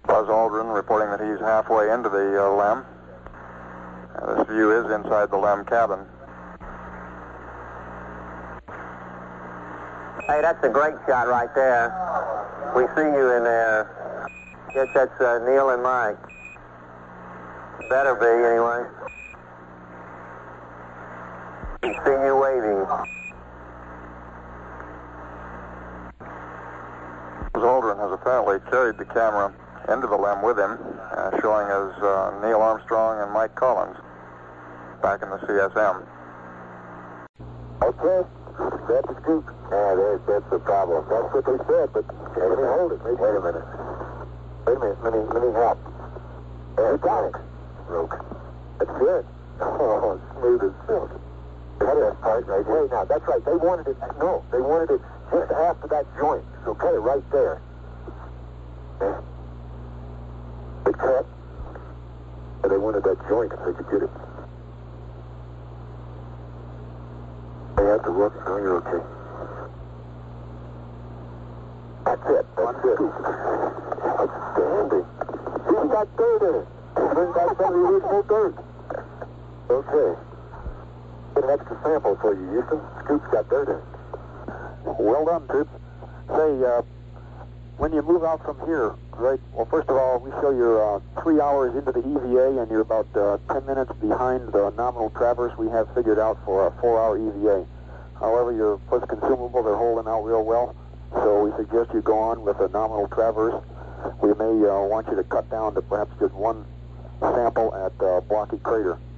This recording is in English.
Buzz Aldrin reporting that he's halfway into the LEM. This view is inside the LEM cabin. Hey, that's a great shot right there. We see you in there. Guess that's Neil and Mike. Better be, anyway. We see you waving. Buzz Aldrin has apparently carried the camera into the LEM with him, showing as Neil Armstrong and Mike Collins back in the CSM. Okay, that's the scoop. Yeah, that's the problem. That's what they said, but let me hold it. Wait a minute. Let me help. There, got it. Broke. That's good. Oh, smooth as silk. Cut that part right here. Now, that's right. They wanted it. No, they wanted it just after that joint. So cut it right there. Yeah. They cut. And they wanted that joint if they could get it. They have to look. No, you're okay. That's it. That's it. Outstanding. He's got dirt in it. Bring back some of the original dirt. Okay. Get an extra sample for you, Houston. Scoop's got dirt in it. Well done, Troops. Say, when you move out from here, right, well, first of all, we show you're 3 hours into the EVA, and you're about 10 minutes behind the nominal traverse we have figured out for a 4-hour EVA. However, your foot's consumable, they're holding out real well, so we suggest you go on with a nominal traverse. We may want you to cut down to perhaps just one sample at Blocky Crater.